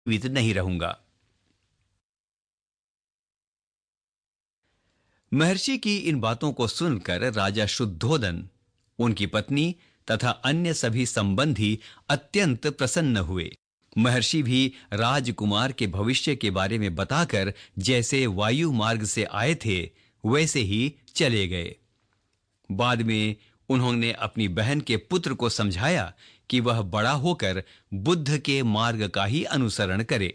जीवित नहीं रहूंगा। महर्षि की इन बातों को सुनकर राजा शुद्धोदन, उनकी पत्नी तथा अन्य सभी संबंधी अत्यंत प्रसन्न हुए। महर्षि भी राजकुमार के भविष्य के बारे में बताकर जैसे वायु मार्ग से आए थे वैसे ही चले गए। बाद में उन्होंने अपनी बहन के पुत्र को समझाया कि वह बड़ा होकर बुद्ध के मार्ग का ही अनुसरण करे।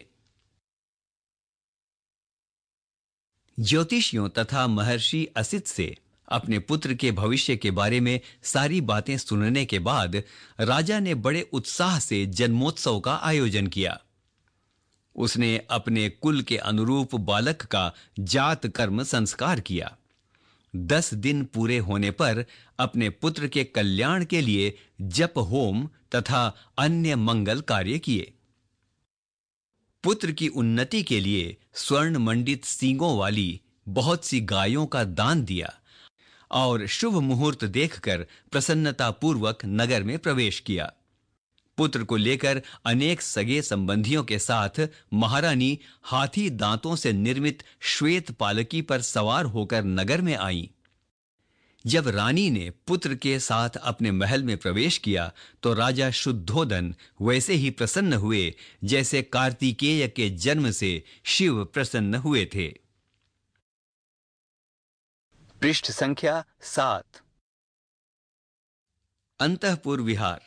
ज्योतिषियों तथा महर्षि असित से अपने पुत्र के भविष्य के बारे में सारी बातें सुनने के बाद राजा ने बड़े उत्साह से जन्मोत्सव का आयोजन किया। उसने अपने कुल के अनुरूप बालक का जात कर्म संस्कार किया। 10 दिन पूरे होने पर अपने पुत्र के कल्याण के लिए जप होम तथा अन्य मंगल कार्य किए। पुत्र की उन्नति के लिए स्वर्ण मंडित सींगों वाली बहुत सी गायों का दान दिया और शुभ मुहूर्त देखकर प्रसन्नता पूर्वक नगर में प्रवेश किया। पुत्र को लेकर अनेक सगे संबंधियों के साथ महारानी हाथी दांतों से निर्मित श्वेत पालकी पर सवार होकर नगर में आई। जब रानी ने पुत्र के साथ अपने महल में प्रवेश किया तो राजा शुद्धोदन वैसे ही प्रसन्न हुए जैसे कार्तिकेय के जन्म से शिव प्रसन्न हुए थे। पृष्ठ संख्या 7। अंतःपुर विहार।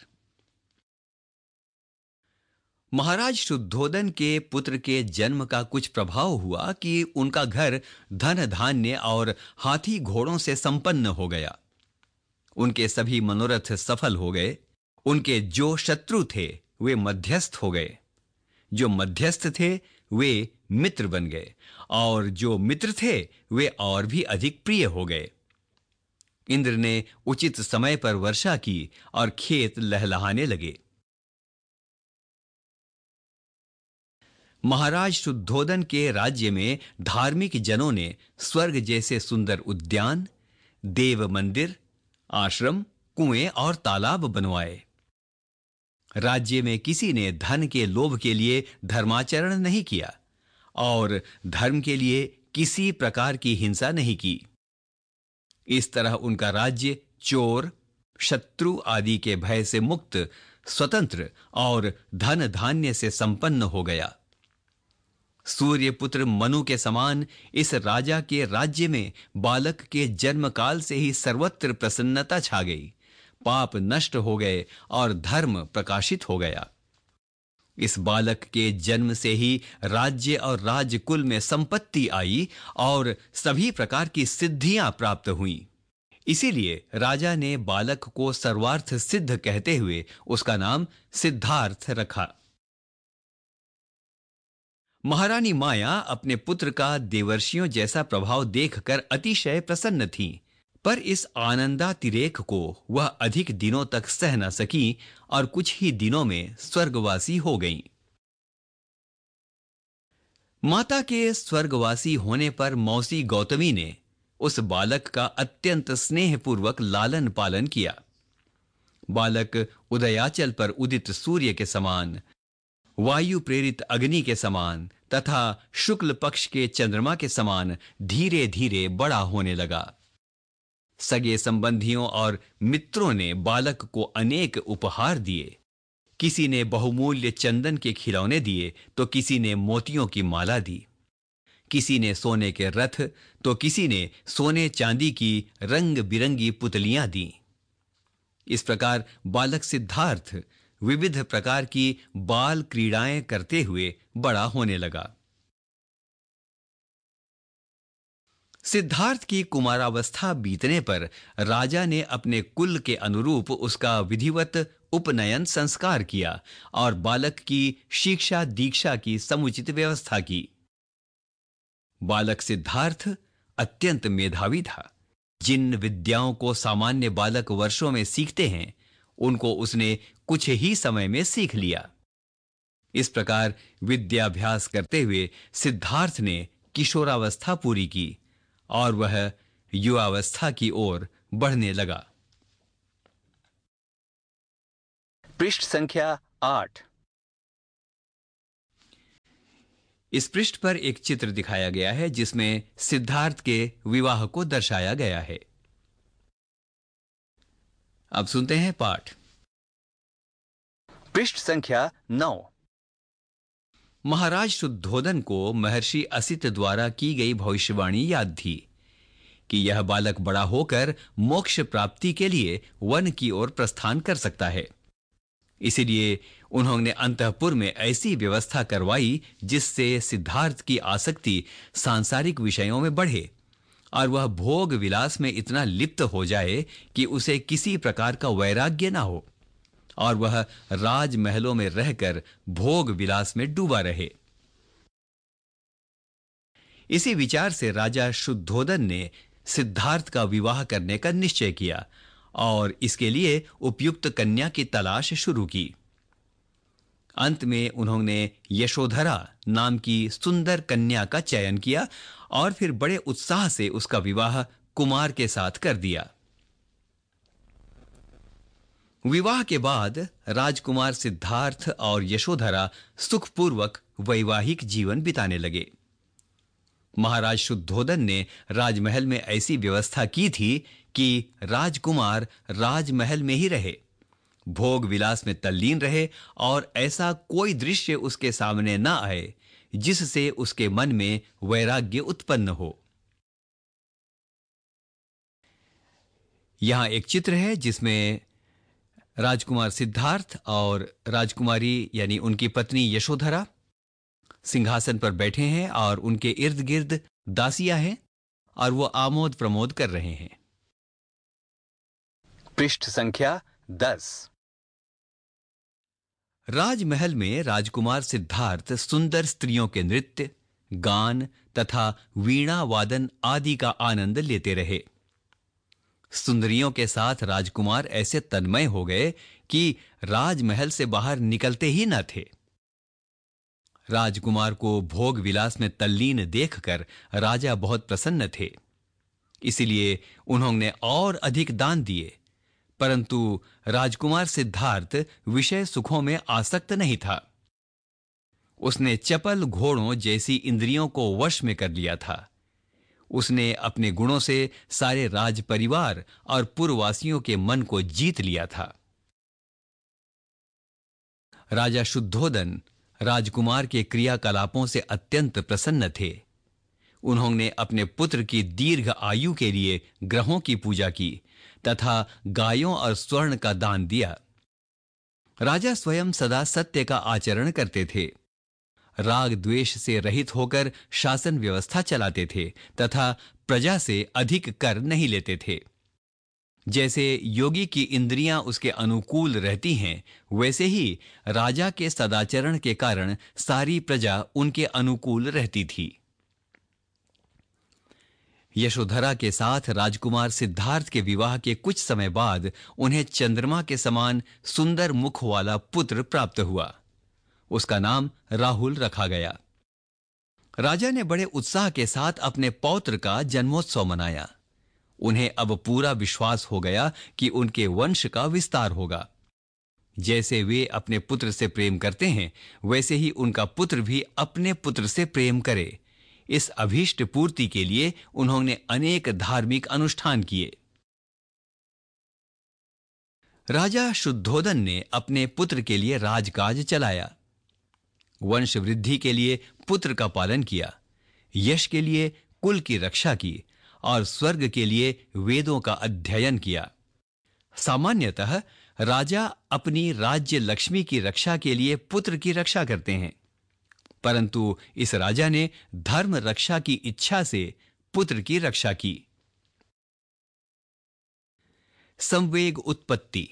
महाराज शुद्धोदन के पुत्र के जन्म का कुछ प्रभाव हुआ कि उनका घर धन धान्य और हाथी घोड़ों से संपन्न हो गया। उनके सभी मनोरथ सफल हो गए। उनके जो शत्रु थे वे मध्यस्थ हो गए, जो मध्यस्थ थे वे मित्र बन गए और जो मित्र थे वे और भी अधिक प्रिय हो गए। इंद्र ने उचित समय पर वर्षा की और खेत लहलहाने लगे। महाराज शुद्धोदन के राज्य में धार्मिक जनों ने स्वर्ग जैसे सुंदर उद्यान, देव मंदिर, आश्रम, कुएं और तालाब बनवाए। राज्य में किसी ने धन के लोभ के लिए धर्माचरण नहीं किया और धर्म के लिए किसी प्रकार की हिंसा नहीं की। इस तरह उनका राज्य चोर, शत्रु आदि के भय से मुक्त, स्वतंत्र और धन धान्य से संपन्न हो गया। सूर्यपुत्र मनु के समान इस राजा के राज्य में बालक के जन्म काल से ही सर्वत्र प्रसन्नता छा गई। पाप नष्ट हो गए और धर्म प्रकाशित हो गया। इस बालक के जन्म से ही राज्य और राजकुल में संपत्ति आई और सभी प्रकार की सिद्धियां प्राप्त हुईं। इसीलिए राजा ने बालक को सर्वार्थ सिद्ध कहते हुए उसका नाम सिद्धार्थ रखा। महारानी माया अपने पुत्र का देवर्षियों जैसा प्रभाव देखकर अतिशय प्रसन्न थीं, पर इस आनंदातिरेक को वह अधिक दिनों तक सह न सकी और कुछ ही दिनों में स्वर्गवासी हो गईं। माता के स्वर्गवासी होने पर मौसी गौतमी ने उस बालक का अत्यंत स्नेहपूर्वक लालन पालन किया। बालक उदयाचल पर उदित सूर्य के समान, वायु प्रेरित अग्नि के समान तथा शुक्ल पक्ष के चंद्रमा के समान धीरे धीरे बड़ा होने लगा। सगे संबंधियों और मित्रों ने बालक को अनेक उपहार दिए। किसी ने बहुमूल्य चंदन के खिलौने दिए तो किसी ने मोतियों की माला दी। किसी ने सोने के रथ तो किसी ने सोने चांदी की रंग बिरंगी पुतलियां दी। इस प्रकार बालक सिद्धार्थ विविध प्रकार की बाल क्रीड़ाएं करते हुए बड़ा होने लगा। सिद्धार्थ की कुमारावस्था बीतने पर राजा ने अपने कुल के अनुरूप उसका विधिवत उपनयन संस्कार किया और बालक की शिक्षा दीक्षा की समुचित व्यवस्था की। बालक सिद्धार्थ अत्यंत मेधावी था। जिन विद्याओं को सामान्य बालक वर्षों में सीखते हैं उनको उसने कुछ ही समय में सीख लिया। इस प्रकार विद्याभ्यास करते हुए सिद्धार्थ ने किशोरावस्था पूरी की और वह युवावस्था की ओर बढ़ने लगा। पृष्ठ संख्या 8। इस पृष्ठ पर एक चित्र दिखाया गया है जिसमें सिद्धार्थ के विवाह को दर्शाया गया है। अब सुनते हैं पाठ। पृष्ठ संख्या 9। महाराज शुद्धोधन को महर्षि असित द्वारा की गई भविष्यवाणी याद थी कि यह बालक बड़ा होकर मोक्ष प्राप्ति के लिए वन की ओर प्रस्थान कर सकता है। इसीलिए उन्होंने अंतःपुर में ऐसी व्यवस्था करवाई जिससे सिद्धार्थ की आसक्ति सांसारिक विषयों में बढ़े और वह भोग विलास में इतना लिप्त हो जाए कि उसे किसी प्रकार का वैराग्य ना हो और वह राजमहलों में रहकर भोग विलास में डूबा रहे। इसी विचार से राजा शुद्धोधन ने सिद्धार्थ का विवाह करने का निश्चय किया और इसके लिए उपयुक्त कन्या की तलाश शुरू की। अंत में उन्होंने यशोधरा नाम की सुंदर कन्या का चयन किया और फिर बड़े उत्साह से उसका विवाह कुमार के साथ कर दिया। विवाह के बाद राजकुमार सिद्धार्थ और यशोधरा सुखपूर्वक वैवाहिक जीवन बिताने लगे। महाराज शुद्धोधन ने राजमहल में ऐसी व्यवस्था की थी कि राजकुमार राजमहल में ही रहे, भोग विलास में तल्लीन रहे और ऐसा कोई दृश्य उसके सामने न आए जिससे उसके मन में वैराग्य उत्पन्न हो। यहां एक चित्र है जिसमें राजकुमार सिद्धार्थ और राजकुमारी यानी उनकी पत्नी यशोधरा सिंहासन पर बैठे हैं और उनके इर्द गिर्द दासियां हैं और वो आमोद प्रमोद कर रहे हैं। पृष्ठ संख्या 10। राजमहल में राजकुमार सिद्धार्थ सुंदर स्त्रियों के नृत्य, गान तथा वीणा वादन आदि का आनंद लेते रहे। सुंदरियों के साथ राजकुमार ऐसे तन्मय हो गए कि राजमहल से बाहर निकलते ही न थे। राजकुमार को भोग विलास में तल्लीन देखकर राजा बहुत प्रसन्न थे। इसलिए उन्होंने और अधिक दान दिए, परंतु राजकुमार सिद्धार्थ विषय सुखों में आसक्त नहीं था। उसने चपल घोड़ों जैसी इंद्रियों को वश में कर लिया था। उसने अपने गुणों से सारे राज परिवार और पुरवासियों के मन को जीत लिया था। राजा शुद्धोधन राजकुमार के क्रियाकलापों से अत्यंत प्रसन्न थे। उन्होंने अपने पुत्र की दीर्घ आयु के लिए ग्रहों की पूजा की तथा गायों और स्वर्ण का दान दिया। राजा स्वयं सदा सत्य का आचरण करते थे, राग द्वेष से रहित होकर शासन व्यवस्था चलाते थे तथा प्रजा से अधिक कर नहीं लेते थे। जैसे योगी की इंद्रियां उसके अनुकूल रहती हैं, वैसे ही राजा के सदाचरण के कारण सारी प्रजा उनके अनुकूल रहती थी। यशोधरा के साथ राजकुमार सिद्धार्थ के विवाह के कुछ समय बाद उन्हें चंद्रमा के समान सुंदर मुख वाला पुत्र प्राप्त हुआ। उसका नाम राहुल रखा गया। राजा ने बड़े उत्साह के साथ अपने पौत्र का जन्मोत्सव मनाया। उन्हें अब पूरा विश्वास हो गया कि उनके वंश का विस्तार होगा। जैसे वे अपने पुत्र से प्रेम करते हैं, वैसे ही उनका पुत्र भी अपने पुत्र से प्रेम करे। इस अभीष्ट पूर्ति के लिए उन्होंने अनेक धार्मिक अनुष्ठान किए। राजा शुद्धोधन ने अपने पुत्र के लिए राजकाज चलाया, वंश वृद्धि के लिए पुत्र का पालन किया, यश के लिए कुल की रक्षा की और स्वर्ग के लिए वेदों का अध्ययन किया। सामान्यतः राजा अपनी राज्य लक्ष्मी की रक्षा के लिए पुत्र की रक्षा करते हैं, परंतु इस राजा ने धर्म रक्षा की इच्छा से पुत्र की रक्षा की। संवेग उत्पत्ति।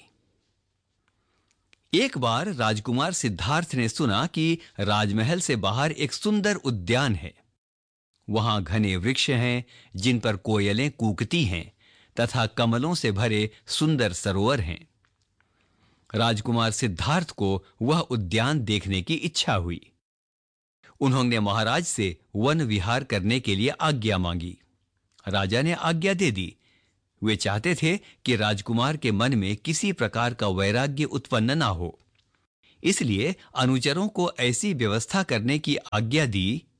एक बार राजकुमार सिद्धार्थ ने सुना कि राजमहल से बाहर एक सुंदर उद्यान है। वहां घने वृक्ष हैं जिन पर कोयलें कूकती हैं तथा कमलों से भरे सुंदर सरोवर हैं। राजकुमार सिद्धार्थ को वह उद्यान देखने की इच्छा हुई। उन्होंने महाराज से वन विहार करने के लिए आज्ञा मांगी। राजा ने आज्ञा दे दी। वे चाहते थे कि राजकुमार के मन में किसी प्रकार का वैराग्य उत्पन्न ना हो, इसलिए अनुचरों को ऐसी व्यवस्था करने की आज्ञा दी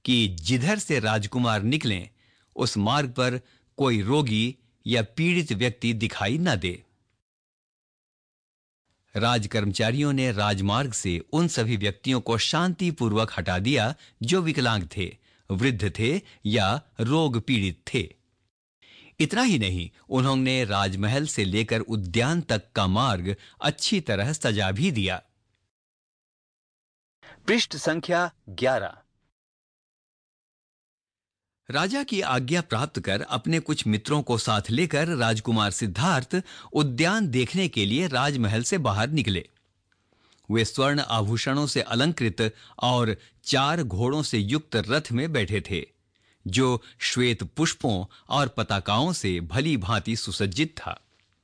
कि जिधर से राजकुमार निकलें उस मार्ग पर कोई रोगी या पीड़ित व्यक्ति दिखाई न दे। राज कर्मचारियों ने राजमार्ग से उन सभी व्यक्तियों को शांतिपूर्वक हटा दिया जो विकलांग थे, वृद्ध थे या रोग पीड़ित थे। इतना ही नहीं, उन्होंने राजमहल से लेकर उद्यान तक का मार्ग अच्छी तरह सजा भी दिया। पृष्ठ संख्या 11। राजा की आज्ञा प्राप्त कर अपने कुछ मित्रों को साथ लेकर राजकुमार सिद्धार्थ उद्यान देखने के लिए राजमहल से बाहर निकले। वे स्वर्ण आभूषणों से अलंकृत और 4 घोड़ों से युक्त रथ में बैठे थे, जो श्वेत पुष्पों और पताकाओं से भली भांति सुसज्जित था।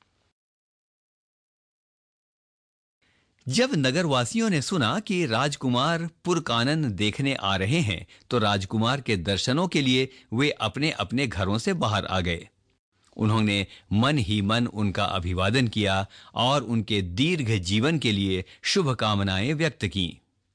जब नगरवासियों ने सुना कि राजकुमार पुरकानन देखने आ रहे हैं, तो राजकुमार के दर्शनों के लिए वे अपने अपने घरों से बाहर आ गए। उन्होंने मन ही मन उनका अभिवादन किया और उनके दीर्घ जीवन के लिए शुभकामनाएं व्यक्त की।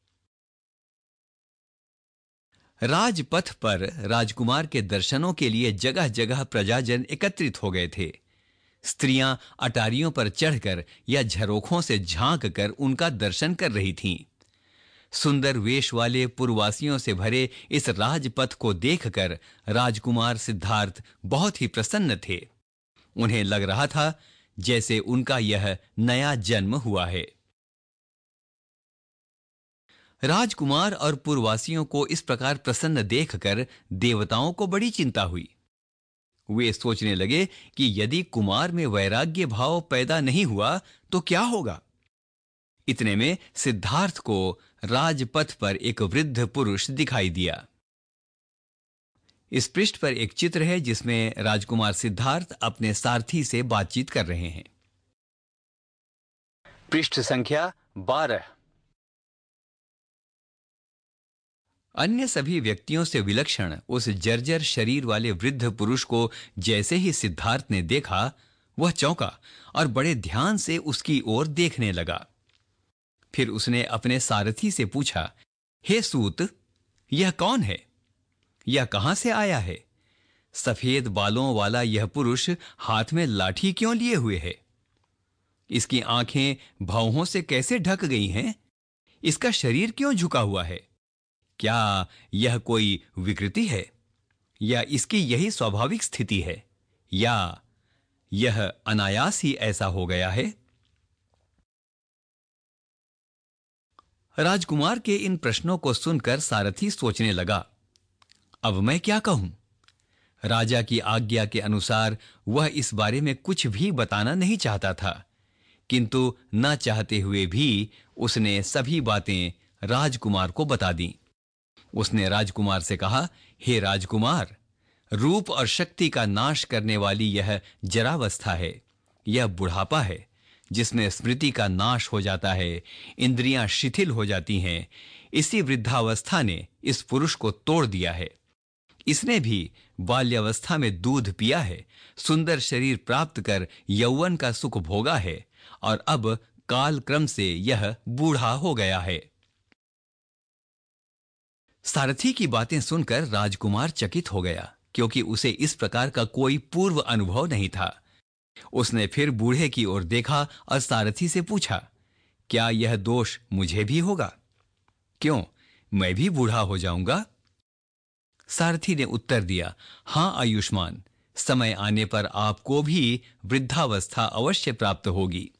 राजपथ पर राजकुमार के दर्शनों के लिए जगह जगह प्रजाजन एकत्रित हो गए थे। स्त्रियां अटारियों पर चढ़कर या झरोखों से झांक कर उनका दर्शन कर रही थीं। सुंदर वेश वाले पुरवासियों से भरे इस राजपथ को देखकर राजकुमार सिद्धार्थ बहुत ही प्रसन्न थे। उन्हें लग रहा था जैसे उनका यह नया जन्म हुआ है। राजकुमार और पुरवासियों को इस प्रकार प्रसन्न देखकर देवताओं को बड़ी चिंता हुई। वे सोचने लगे कि यदि कुमार में वैराग्य भाव पैदा नहीं हुआ तो क्या होगा। इतने में सिद्धार्थ को राजपथ पर एक वृद्ध पुरुष दिखाई दिया। इस पृष्ठ पर एक चित्र है जिसमें राजकुमार सिद्धार्थ अपने सारथी से बातचीत कर रहे हैं। पृष्ठ संख्या 12। अन्य सभी व्यक्तियों से विलक्षण उस जर्जर शरीर वाले वृद्ध पुरुष को जैसे ही सिद्धार्थ ने देखा, वह चौंका और बड़े ध्यान से उसकी ओर देखने लगा। फिर उसने अपने सारथी से पूछा, हे सूत, यह कौन है? यह कहां से आया है? सफेद बालों वाला यह पुरुष हाथ में लाठी क्यों लिए हुए है? इसकी आंखें भौहों से कैसे ढक गई हैं? इसका शरीर क्यों झुका हुआ है? क्या यह कोई विकृति है या इसकी यही स्वाभाविक स्थिति है, या यह अनायास ही ऐसा हो गया है? राजकुमार के इन प्रश्नों को सुनकर सारथी सोचने लगा, अब मैं क्या कहूं? राजा की आज्ञा के अनुसार वह इस बारे में कुछ भी बताना नहीं चाहता था, किंतु न चाहते हुए भी उसने सभी बातें राजकुमार को बता दी। उसने राजकुमार से कहा, हे राजकुमार, रूप और शक्ति का नाश करने वाली यह जरावस्था है, यह बुढ़ापा है जिसमें स्मृति का नाश हो जाता है, इंद्रियां शिथिल हो जाती हैं। इसी वृद्धावस्था ने इस पुरुष को तोड़ दिया है। इसने भी बाल्यावस्था में दूध पिया है, सुंदर शरीर प्राप्त कर यौवन का सुख भोगा है और अब काल क्रम से यह बूढ़ा हो गया है। सारथी की बातें सुनकर राजकुमार चकित हो गया, क्योंकि उसे इस प्रकार का कोई पूर्व अनुभव नहीं था। उसने फिर बूढ़े की ओर देखा और सारथी से पूछा, क्या यह दोष मुझे भी होगा? क्यों, मैं भी बूढ़ा हो जाऊंगा? सारथी ने उत्तर दिया, हां आयुष्मान, समय आने पर आपको भी वृद्धावस्था अवश्य प्राप्त होगी।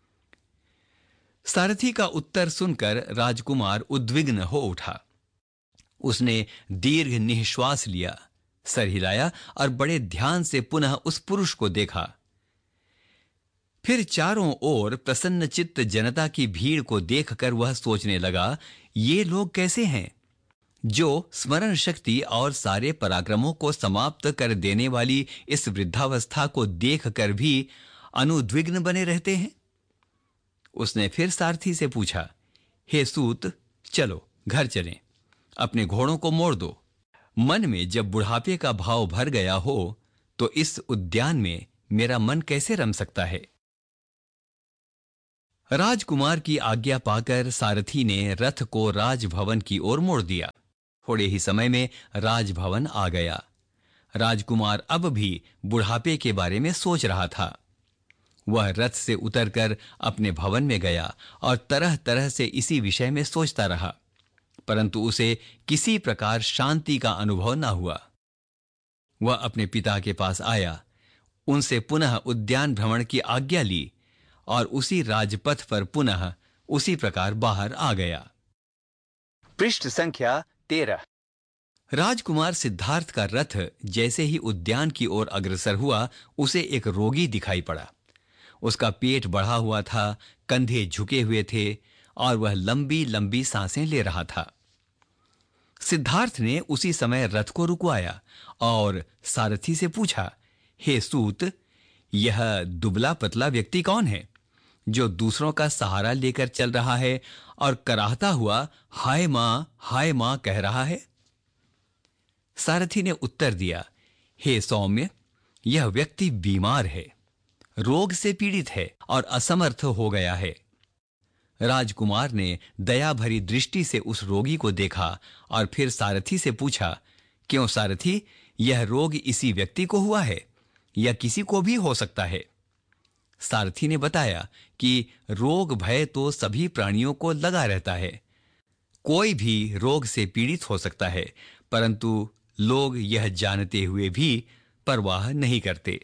सारथी का उत्तर सुनकर राजकुमार उद्विग्न हो उठा। उसने दीर्घ निःश्वास लिया, सर हिलाया और बड़े ध्यान से पुनः उस पुरुष को देखा। फिर चारों ओर प्रसन्नचित्त जनता की भीड़ को देखकर वह सोचने लगा, ये लोग कैसे हैं जो स्मरण शक्ति और सारे पराक्रमों को समाप्त कर देने वाली इस वृद्धावस्था को देखकर भी अनुद्विग्न बने रहते हैं? उसने फिर सारथी से पूछा, हे सूत, चलो घर चलें, अपने घोड़ों को मोड़ दो। मन में जब बुढ़ापे का भाव भर गया हो तो इस उद्यान में मेरा मन कैसे रम सकता है? राजकुमार की आज्ञा पाकर सारथी ने रथ को राजभवन की ओर मोड़ दिया। थोड़े ही समय में राजभवन आ गया। राजकुमार अब भी बुढ़ापे के बारे में सोच रहा था। वह रथ से उतरकर अपने भवन में गया और तरह तरह से इसी विषय में सोचता रहा, परंतु उसे किसी प्रकार शांति का अनुभव न हुआ। वह अपने पिता के पास आया, उनसे पुनः उद्यान भ्रमण की आज्ञा ली और उसी राजपथ पर पुनः उसी प्रकार बाहर आ गया। पृष्ठ संख्या 13। राजकुमार सिद्धार्थ का रथ जैसे ही उद्यान की ओर अग्रसर हुआ, उसे एक रोगी दिखाई पड़ा। उसका पेट बढ़ा हुआ था, कंधे झुके हुए थे और वह लंबी लंबी सांसें ले रहा था। सिद्धार्थ ने उसी समय रथ को रुकवाया और सारथी से पूछा, हे सूत, यह दुबला पतला व्यक्ति कौन है जो दूसरों का सहारा लेकर चल रहा है और कराहता हुआ हाय मां कह रहा है? सारथी ने उत्तर दिया, हे सौम्य, यह व्यक्ति बीमार है, रोग से पीड़ित है और असमर्थ हो गया है। राजकुमार ने दया भरी दृष्टि से उस रोगी को देखा और फिर सारथी से पूछा, क्यों सारथी, यह रोग इसी व्यक्ति को हुआ है या किसी को भी हो सकता है? सारथी ने बताया कि रोग भय तो सभी प्राणियों को लगा रहता है, कोई भी रोग से पीड़ित हो सकता है, परंतु लोग यह जानते हुए भी परवाह नहीं करते।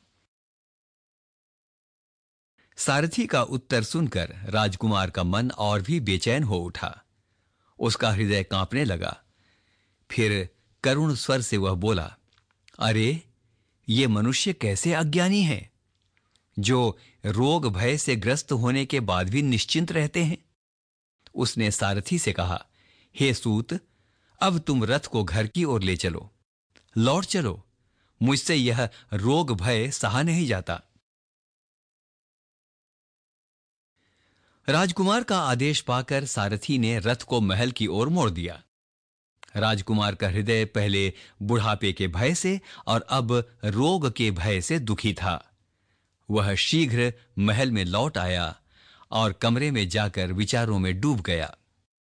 सारथी का उत्तर सुनकर राजकुमार का मन और भी बेचैन हो उठा। उसका हृदय कांपने लगा। फिर करुण स्वर से वह बोला, अरे, ये मनुष्य कैसे अज्ञानी हैं, जो रोग भय से ग्रस्त होने के बाद भी निश्चिंत रहते हैं। उसने सारथी से कहा, हे सूत, अब तुम रथ को घर की ओर ले चलो, लौट चलो, मुझसे यह रोग भय सहा नहीं जाता। राजकुमार का आदेश पाकर सारथी ने रथ को महल की ओर मोड़ दिया। राजकुमार का हृदय पहले बुढ़ापे के भय से और अब रोग के भय से दुखी था। वह शीघ्र महल में लौट आया और कमरे में जाकर विचारों में डूब गया।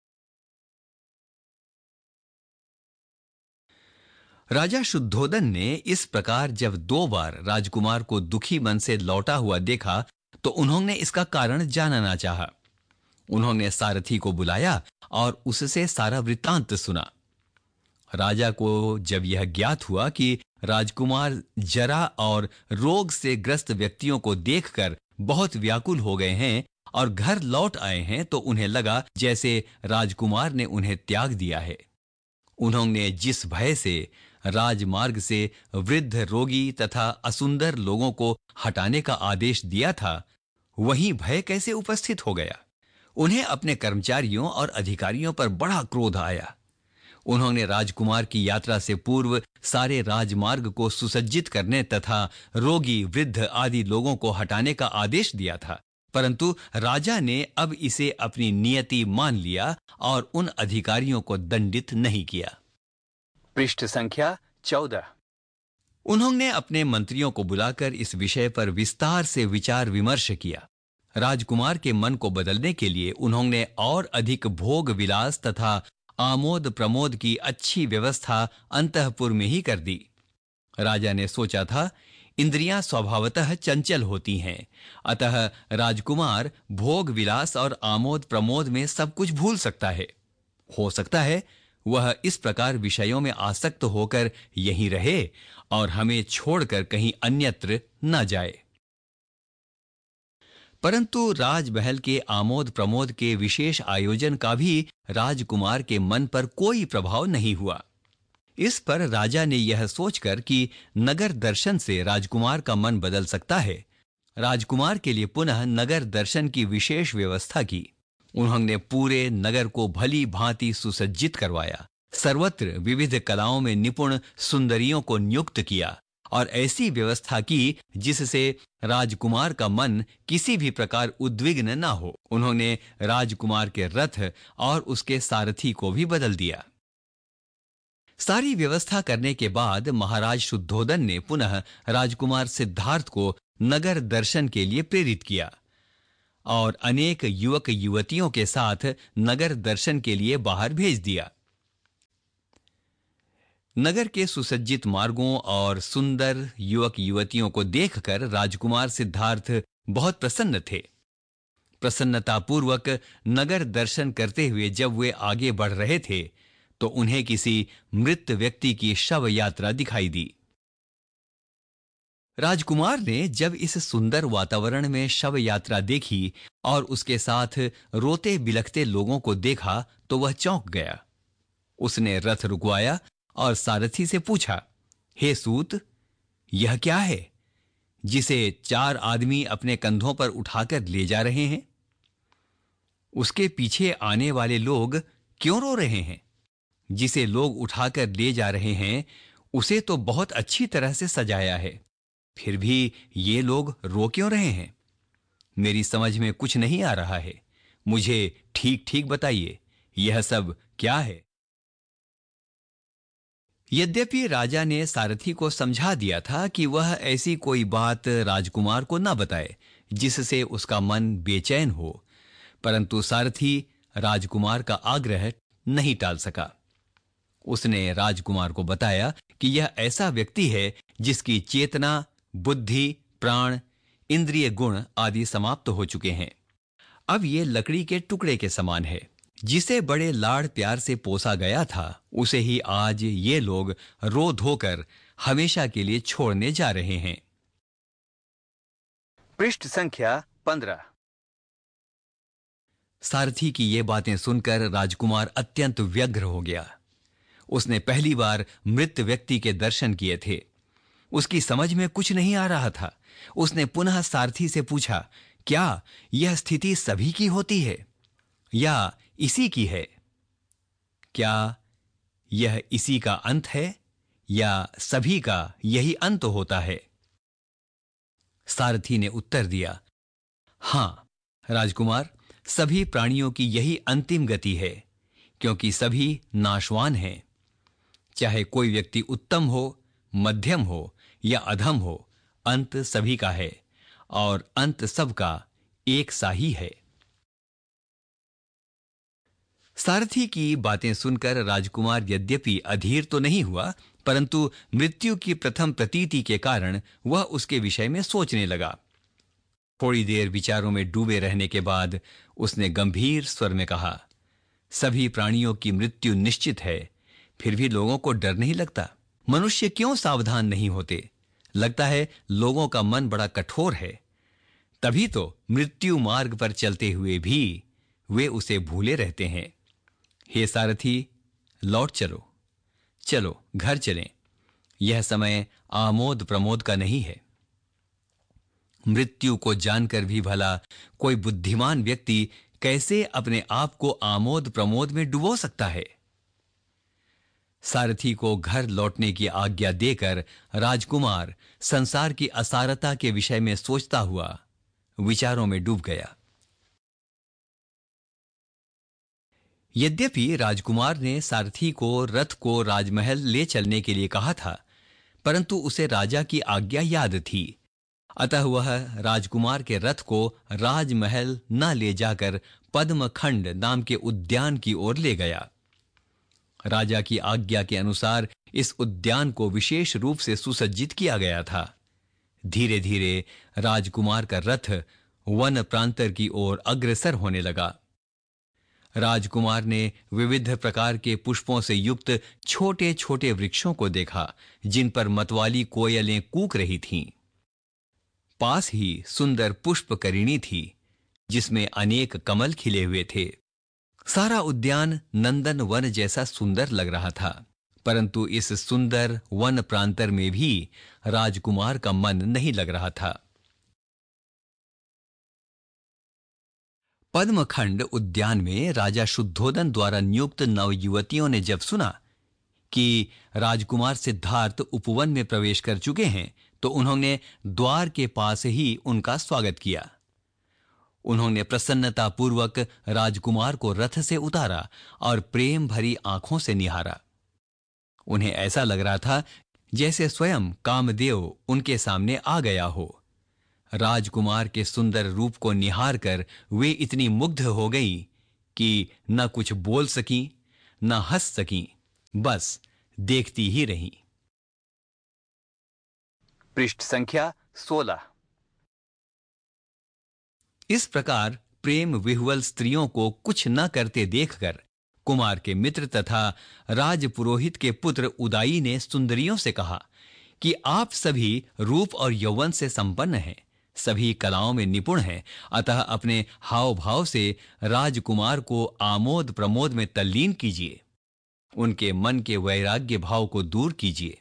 राजा शुद्धोदन ने इस प्रकार जब 2 बार राजकुमार को दुखी मन से लौटा हुआ देखा तो उन्होंने इसका कारण जानना चाहा। उन्होंने सारथी को बुलाया और उससे सारा वृत्तांत सुना। राजा को जब यह ज्ञात हुआ कि राजकुमार जरा और रोग से ग्रस्त व्यक्तियों को देखकर बहुत व्याकुल हो गए हैं और घर लौट आए हैं, तो उन्हें लगा जैसे राजकुमार ने उन्हें त्याग दिया है। उन्होंने जिस भय से राजमार्ग से वृद्ध, रोगी तथा असुंदर लोगों को हटाने का आदेश दिया था, वही भय कैसे उपस्थित हो गया। उन्हें अपने कर्मचारियों और अधिकारियों पर बड़ा क्रोध आया। उन्होंने राजकुमार की यात्रा से पूर्व सारे राजमार्ग को सुसज्जित करने तथा रोगी, वृद्ध आदि लोगों को हटाने का आदेश दिया था, परंतु राजा ने अब इसे अपनी नियति मान लिया और उन अधिकारियों को दंडित नहीं किया। पृष्ठ संख्या 14। उन्होंने अपने मंत्रियों को बुलाकर इस विषय पर विस्तार से विचार विमर्श किया। राजकुमार के मन को बदलने के लिए उन्होंने और अधिक भोग विलास तथा आमोद प्रमोद की अच्छी व्यवस्था अंतःपुर में ही कर दी। राजा ने सोचा था, इंद्रियां स्वभावतः चंचल होती हैं, अतः राजकुमार भोग विलास और आमोद प्रमोद में सब कुछ भूल सकता है। हो सकता है वह इस प्रकार विषयों में आसक्त होकर यहीं रहे और हमें छोड़कर कहीं अन्यत्र न जाए। परंतु राजमहल के आमोद प्रमोद के विशेष आयोजन का भी राजकुमार के मन पर कोई प्रभाव नहीं हुआ। इस पर राजा ने यह सोचकर कि नगर दर्शन से राजकुमार का मन बदल सकता है, राजकुमार के लिए पुनः नगर दर्शन की विशेष व्यवस्था की। उन्होंने पूरे नगर को भली भांति सुसज्जित करवाया, सर्वत्र विविध कलाओं में निपुण सुंदरियों को नियुक्त किया और ऐसी व्यवस्था की जिससे राजकुमार का मन किसी भी प्रकार उद्विग्न न हो। उन्होंने राजकुमार के रथ और उसके सारथी को भी बदल दिया। सारी व्यवस्था करने के बाद महाराज शुद्धोदन ने पुनः राजकुमार सिद्धार्थ को नगर दर्शन के लिए प्रेरित किया और अनेक युवक युवतियों के साथ नगर दर्शन के लिए बाहर भेज दिया। नगर के सुसज्जित मार्गों और सुंदर युवक युवतियों को देखकर राजकुमार सिद्धार्थ बहुत प्रसन्न थे। प्रसन्नतापूर्वक नगर दर्शन करते हुए जब वे आगे बढ़ रहे थे तो उन्हें किसी मृत व्यक्ति की शव यात्रा दिखाई दी। राजकुमार ने जब इस सुंदर वातावरण में शव यात्रा देखी और उसके साथ रोते बिलखते लोगों को देखा तो वह चौंक गया। उसने रथ रुकवाया और सारथी से पूछा, हे सूत, यह क्या है जिसे 4 आदमी अपने कंधों पर उठाकर ले जा रहे हैं? उसके पीछे आने वाले लोग क्यों रो रहे हैं? जिसे लोग उठाकर ले जा रहे हैं उसे तो बहुत अच्छी तरह से सजाया है, फिर भी ये लोग रो क्यों रहे हैं? मेरी समझ में कुछ नहीं आ रहा है। मुझे ठीक ठीक बताइए, यह सब क्या है? यद्यपि राजा ने सारथी को समझा दिया था कि वह ऐसी कोई बात राजकुमार को न बताए जिससे उसका मन बेचैन हो, परंतु सारथी राजकुमार का आग्रह नहीं टाल सका। उसने राजकुमार को बताया कि यह ऐसा व्यक्ति है जिसकी चेतना, बुद्धि, प्राण, इंद्रिय गुण आदि समाप्त हो चुके हैं। अब ये लकड़ी के टुकड़े के समान है। जिसे बड़े लाड़ प्यार से पोसा गया था उसे ही आज ये लोग रो धोकर हमेशा के लिए छोड़ने जा रहे हैं। पृष्ठ संख्या 15। सारथी की ये बातें सुनकर राजकुमार अत्यंत व्यग्र हो गया। उसने पहली बार मृत व्यक्ति के दर्शन किए थे। उसकी समझ में कुछ नहीं आ रहा था। उसने पुनः सारथी से पूछा, क्या यह स्थिति सभी की होती है या इसी की है? क्या यह इसी का अंत है या सभी का यही अंत होता है? सारथी ने उत्तर दिया, हां राजकुमार, सभी प्राणियों की यही अंतिम गति है, क्योंकि सभी नाशवान हैं। चाहे कोई व्यक्ति उत्तम हो, मध्यम हो या अधम हो, अंत सभी का है और अंत सबका एक सा ही है। सारथी की बातें सुनकर राजकुमार यद्यपि अधीर तो नहीं हुआ, परंतु मृत्यु की प्रथम प्रतीति के कारण वह उसके विषय में सोचने लगा। थोड़ी देर विचारों में डूबे रहने के बाद उसने गंभीर स्वर में कहा, सभी प्राणियों की मृत्यु निश्चित है, फिर भी लोगों को डर नहीं लगता। मनुष्य क्यों सावधान नहीं होते? लगता है लोगों का मन बड़ा कठोर है, तभी तो मृत्यु मार्ग पर चलते हुए भी वे उसे भूले रहते हैं। हे सारथी, लौट चलो, चलो घर चलें। यह समय आमोद प्रमोद का नहीं है। मृत्यु को जानकर भी भला कोई बुद्धिमान व्यक्ति कैसे अपने आप को आमोद प्रमोद में डुबो सकता है? सारथी को घर लौटने की आज्ञा देकर राजकुमार संसार की असारता के विषय में सोचता हुआ विचारों में डूब गया। यद्यपि राजकुमार ने सारथी को रथ को राजमहल ले चलने के लिए कहा था, परंतु उसे राजा की आज्ञा याद थी। अतः वह राजकुमार के रथ को राजमहल न ले जाकर पद्मखंड नाम के उद्यान की ओर ले गया। राजा की आज्ञा के अनुसार इस उद्यान को विशेष रूप से सुसज्जित किया गया था। धीरे धीरे राजकुमार का रथ वन प्रांतर की ओर अग्रसर होने लगा। राजकुमार ने विविध प्रकार के पुष्पों से युक्त छोटे छोटे वृक्षों को देखा, जिन पर मतवाली कोयलें कूक रही थीं। पास ही सुंदर पुष्प करिणी थी, जिसमें अनेक कमल खिले हुए थे। सारा उद्यान नंदन वन जैसा सुंदर लग रहा था, परंतु इस सुंदर वन प्रांतर में भी राजकुमार का मन नहीं लग रहा था। पद्मखंड उद्यान में राजा शुद्धोदन द्वारा नियुक्त नवयुवतियों ने जब सुना कि राजकुमार सिद्धार्थ उपवन में प्रवेश कर चुके हैं, तो उन्होंने द्वार के पास ही उनका स्वागत किया। उन्होंने प्रसन्नतापूर्वक राजकुमार को रथ से उतारा और प्रेम भरी आंखों से निहारा। उन्हें ऐसा लग रहा था जैसे स्वयं कामदेव उनके सामने आ गया हो। राजकुमार के सुंदर रूप को निहार कर वे इतनी मुग्ध हो गई कि न कुछ बोल सकी, न हंस सकी, बस देखती ही रहीं। पृष्ठ संख्या 16। इस प्रकार प्रेम विह्वल स्त्रियों को कुछ न करते देखकर कुमार के मित्र तथा राजपुरोहित के पुत्र उदाई ने सुंदरियों से कहा कि आप सभी रूप और यौवन से संपन्न हैं, सभी कलाओं में निपुण हैं, अतः अपने हाव भाव से राजकुमार को आमोद प्रमोद में तल्लीन कीजिए, उनके मन के वैराग्य भाव को दूर कीजिए।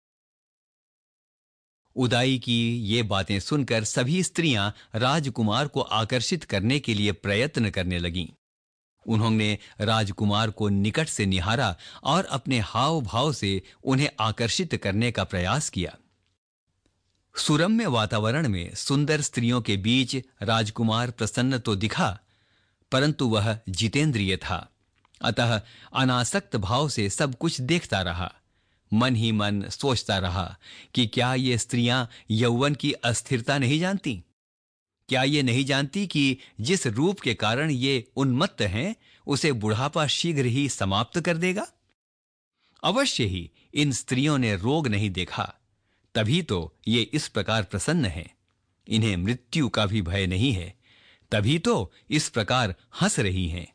उदाई की ये बातें सुनकर सभी स्त्रियां राजकुमार को आकर्षित करने के लिए प्रयत्न करने लगीं। उन्होंने राजकुमार को निकट से निहारा और अपने हाव भाव से उन्हें आकर्षित करने का प्रयास किया। सुरम्य वातावरण में सुंदर स्त्रियों के बीच राजकुमार प्रसन्न तो दिखा, परंतु वह जितेंद्रिय था, अतः अनासक्त भाव से सब कुछ देखता रहा। मन ही मन सोचता रहा कि क्या ये स्त्रियां यौवन की अस्थिरता नहीं जानती? क्या ये नहीं जानती कि जिस रूप के कारण ये उन्मत्त हैं, उसे बुढ़ापा शीघ्र ही समाप्त कर देगा? अवश्य ही इन स्त्रियों ने रोग नहीं देखा, तभी तो ये इस प्रकार प्रसन्न हैं। इन्हें मृत्यु का भी भय नहीं है, तभी तो इस प्रकार हंस रही हैं।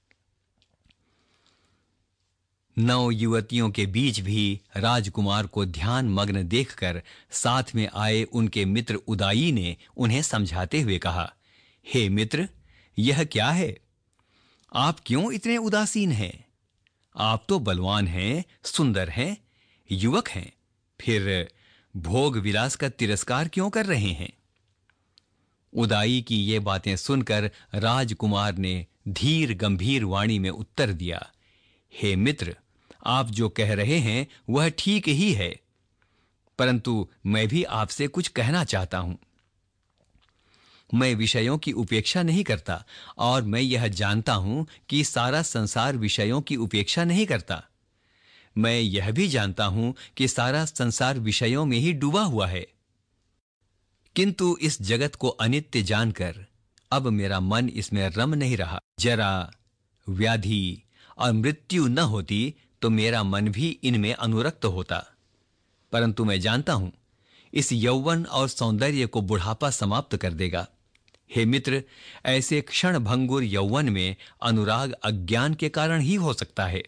9 युवतियों के बीच भी राजकुमार को ध्यान मग्न देखकर साथ में आए उनके मित्र उदाई ने उन्हें समझाते हुए कहा, हे मित्र, यह क्या है? आप क्यों इतने उदासीन हैं? आप तो बलवान हैं, सुंदर हैं, युवक हैं, फिर भोग विलास का तिरस्कार क्यों कर रहे हैं? उदाई की ये बातें सुनकर राजकुमार ने धीर गंभीर वाणी में उत्तर दिया, हे मित्र, आप जो कह रहे हैं वह ठीक ही है, परंतु मैं भी आपसे कुछ कहना चाहता हूं। मैं विषयों की उपेक्षा नहीं करता और मैं यह जानता हूं कि सारा संसार विषयों की उपेक्षा नहीं करता। मैं यह भी जानता हूं कि सारा संसार विषयों में ही डूबा हुआ है, किंतु इस जगत को अनित्य जानकर अब मेरा मन इसमें रम नहीं रहा। जरा, व्याधि और मृत्यु न होती तो मेरा मन भी इनमें अनुरक्त होता, परंतु मैं जानता हूं इस यौवन और सौंदर्य को बुढ़ापा समाप्त कर देगा। हे मित्र, ऐसे क्षण भंगुर यौवन में अनुराग अज्ञान के कारण ही हो सकता है।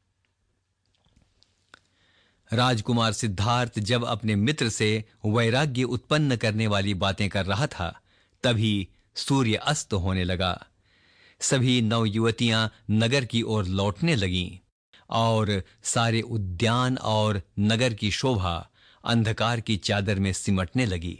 राजकुमार सिद्धार्थ जब अपने मित्र से वैराग्य उत्पन्न करने वाली बातें कर रहा था, तभी सूर्य अस्त होने लगा। सभी 9 युवतियां नगर की ओर लौटने लगीं और सारे उद्यान और नगर की शोभा अंधकार की चादर में सिमटने लगी।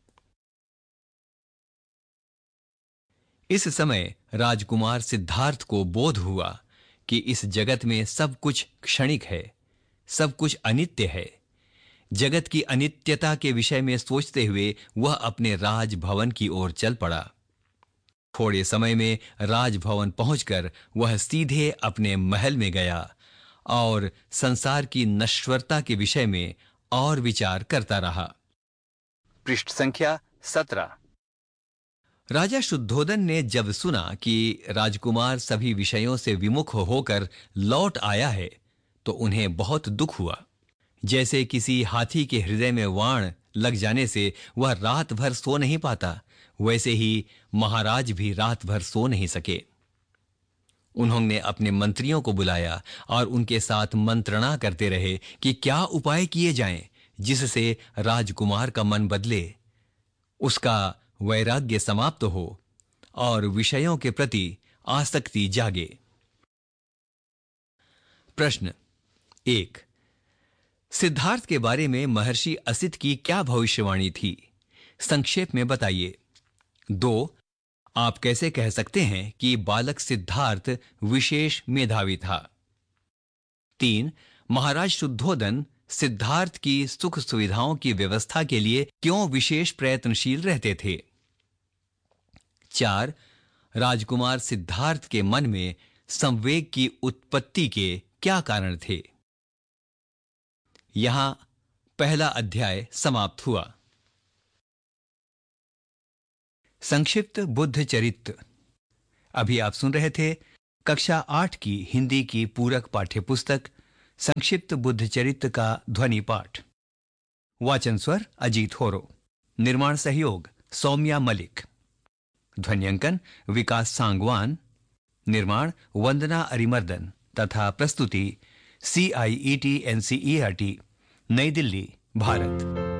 इस समय राजकुमार सिद्धार्थ को बोध हुआ कि इस जगत में सब कुछ क्षणिक है, सब कुछ अनित्य है। जगत की अनित्यता के विषय में सोचते हुए वह अपने राजभवन की ओर चल पड़ा। थोड़े समय में राजभवन पहुंचकर वह सीधे अपने महल में गया और संसार की नश्वरता के विषय में और विचार करता रहा। पृष्ठ संख्या 17। राजा शुद्धोदन ने जब सुना कि राजकुमार सभी विषयों से विमुख होकर लौट आया है, तो उन्हें बहुत दुख हुआ। जैसे किसी हाथी के हृदय में वाण लग जाने से वह रात भर सो नहीं पाता, वैसे ही महाराज भी रात भर सो नहीं सके। उन्होंने अपने मंत्रियों को बुलाया और उनके साथ मंत्रणा करते रहे कि क्या उपाय किए जाएं जिससे राजकुमार का मन बदले, उसका वैराग्य समाप्त हो और विषयों के प्रति आसक्ति जागे। प्रश्न 1। सिद्धार्थ के बारे में महर्षि असित की क्या भविष्यवाणी थी? संक्षेप में बताइए। 2. आप कैसे कह सकते हैं कि बालक सिद्धार्थ विशेष मेधावी था? 3. महाराज शुद्धोदन सिद्धार्थ की सुख सुविधाओं की व्यवस्था के लिए क्यों विशेष प्रयत्नशील रहते थे? 4. राजकुमार सिद्धार्थ के मन में संवेग की उत्पत्ति के क्या कारण थे? यहां पहला अध्याय समाप्त हुआ। संक्षिप्त बुद्ध चरित्र। अभी आप सुन रहे थे कक्षा 8 की हिंदी की पूरक पाठ्यपुस्तक संक्षिप्त बुद्ध चरित्र का ध्वनि पाठ। वाचन स्वर अजीत होरो। निर्माण सहयोग सौम्या मलिक। ध्वन्यांकन विकास सांगवान। निर्माण वंदना अरिमर्दन तथा प्रस्तुति CIET NCERT नई दिल्ली भारत।